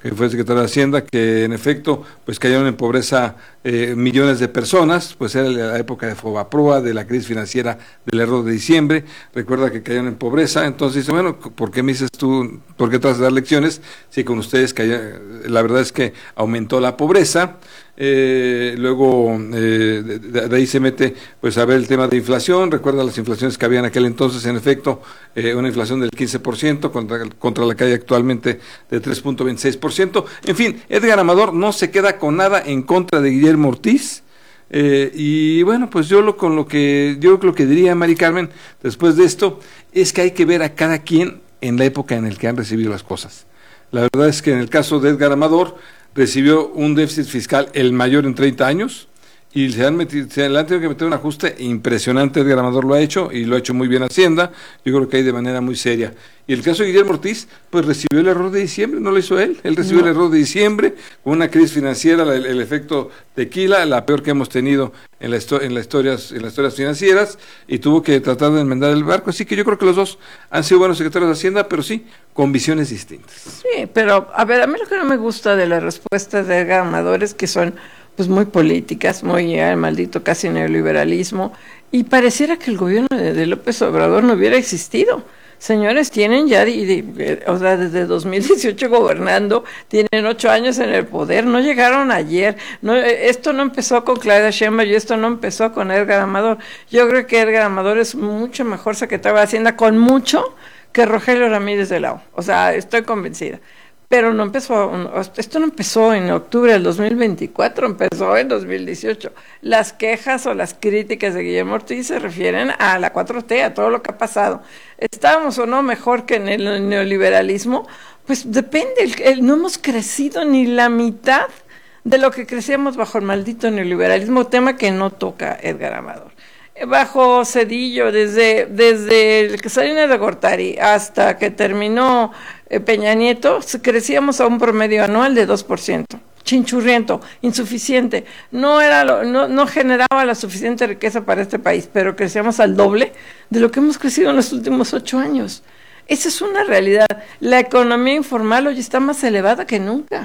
que fue secretario de Hacienda, que en efecto pues cayeron en pobreza millones de personas, pues era la época de Fobaproa, de la crisis financiera del error de diciembre, recuerda que cayeron en pobreza, entonces dice, bueno, ¿por qué me dices tú, por qué tratas de dar lecciones si con ustedes la verdad es que aumentó la pobreza? Luego de ahí se mete pues a ver el tema de inflación, recuerda las inflaciones que había en aquel entonces, en efecto, una inflación del 15% contra la que hay actualmente de 3.26%, en fin, Edgar Amador no se queda con nada en contra de Guillermo Ortiz. Y bueno, pues yo lo que diría Mari Carmen después de esto es que hay que ver a cada quien en la época en la que han recibido las cosas. La verdad es que en el caso de Edgar Amador recibió un déficit fiscal el mayor en 30 años y se le han tenido que meter un ajuste impresionante. Edgar Amador lo ha hecho y lo ha hecho muy bien Hacienda, yo creo que hay de manera muy seria. Y el caso de Guillermo Ortiz, pues recibió el error de diciembre, no lo hizo él recibió el error de diciembre, con una crisis financiera, el efecto tequila, la peor que hemos tenido en las historias financieras, y tuvo que tratar de enmendar el barco, así que yo creo que los dos han sido buenos secretarios de Hacienda, pero sí, con visiones distintas. Sí, pero a ver, a mí lo que no me gusta de las respuestas de Edgar Amador es que son pues muy políticas, muy el maldito casi neoliberalismo, y pareciera que el gobierno de López Obrador no hubiera existido. Señores, tienen ya, o sea, desde 2018 gobernando, tienen 8 años en el poder, no llegaron ayer, esto no empezó con Claudia Sheinbaum y esto no empezó con Edgar Amador. Yo creo que Edgar Amador es mucho mejor secretario de Hacienda, con mucho, que Rogelio Ramírez de la O. O sea, estoy convencida. Pero esto no empezó en octubre del 2024, empezó en 2018. Las quejas o las críticas de Guillermo Ortiz se refieren a la 4T, a todo lo que ha pasado. ¿Estábamos o no mejor que en el neoliberalismo? Pues depende, no hemos crecido ni la mitad de lo que crecíamos bajo el maldito neoliberalismo, tema que no toca Edgar Amador. Bajo Cedillo, desde el que Salinas de Gortari hasta que terminó Peña Nieto, crecíamos a un promedio anual de 2%. Chinchurriento, insuficiente, no generaba la suficiente riqueza para este país, pero crecíamos al doble de lo que hemos crecido en los últimos 8 años. Esa es una realidad. La economía informal hoy está más elevada que nunca.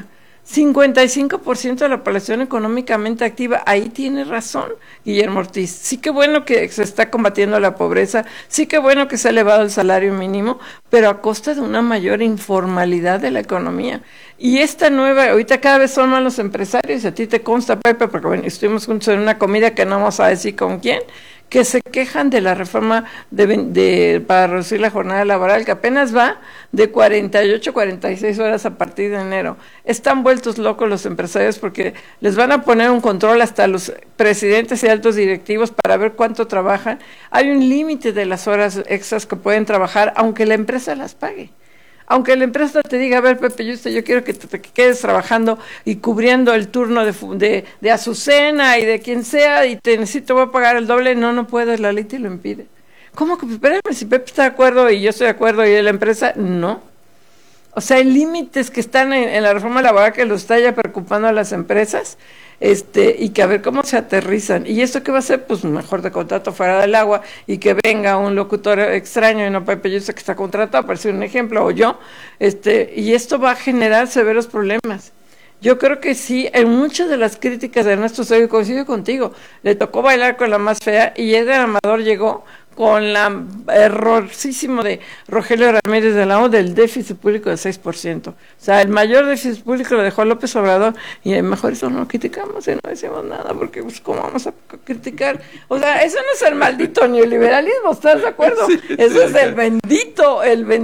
55% de la población económicamente activa, ahí tiene razón Guillermo Ortiz. Sí que bueno que se está combatiendo la pobreza, sí que bueno que se ha elevado el salario mínimo, pero a costa de una mayor informalidad de la economía. Y esta nueva, ahorita cada vez son más los empresarios, a ti te consta, Pepe, porque bueno, estuvimos juntos en una comida que no vamos a decir con quién, que se quejan de la reforma para reducir la jornada laboral, que apenas va de 48 a 46 horas a partir de enero. Están vueltos locos los empresarios porque les van a poner un control hasta los presidentes y altos directivos para ver cuánto trabajan. Hay un límite de las horas extras que pueden trabajar, aunque la empresa las pague. Aunque la empresa te diga, a ver, Pepe, yo quiero que te quedes trabajando y cubriendo el turno de Azucena y de quien sea, y te necesito, voy a pagar el doble, no puedes, la ley te lo impide. ¿Cómo que? Espérame, si Pepe está de acuerdo y yo estoy de acuerdo y la empresa, no. O sea, hay límites que están en la reforma laboral que lo está ya preocupando a las empresas, y que a ver cómo se aterrizan. ¿Y esto qué va a hacer? Pues mejor de contrato fuera del agua y que venga un locutor extraño y no Pepe, yo sé que está contratado, para ser un ejemplo, o yo, y esto va a generar severos problemas. Yo creo que sí, en muchas de las críticas de Ernesto Zedillo coincido contigo, le tocó bailar con la más fea y Edgar Amador llegó con la errorcísimo de Rogelio Ramírez de la O del déficit público del 6%. O sea, el mayor déficit público lo dejó López Obrador y mejor eso no lo criticamos y no decimos nada, porque pues ¿cómo vamos a criticar? O sea, eso no es el maldito neoliberalismo, ¿estás de acuerdo? Sí, eso es la bendita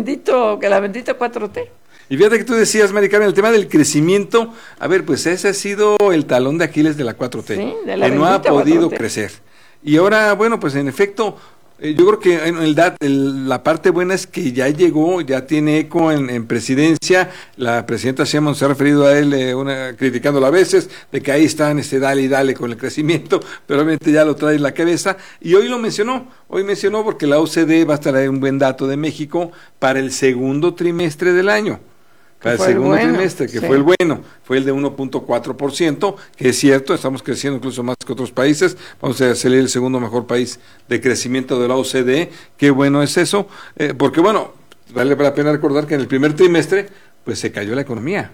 4T. Y fíjate que tú decías, Mari Carmen, el tema del crecimiento, a ver, pues ese ha sido el talón de Aquiles de la 4T, sí, de la que no ha podido 4T crecer. Y ahora, bueno, pues en efecto, yo creo que la parte buena es que ya llegó, ya tiene eco en presidencia. La presidenta Sheinbaum se ha referido a él, criticándolo a veces, de que ahí están, dale y dale con el crecimiento, pero obviamente ya lo trae en la cabeza. Y hoy mencionó porque la OCDE va a traer un buen dato de México para el segundo trimestre del año. Para el segundo trimestre, que sí fue el bueno, fue el de 1.4%, que es cierto, estamos creciendo incluso más que otros países, vamos a salir el segundo mejor país de crecimiento de la OCDE, qué bueno es eso, porque bueno, vale la pena recordar que en el primer trimestre, pues se cayó la economía.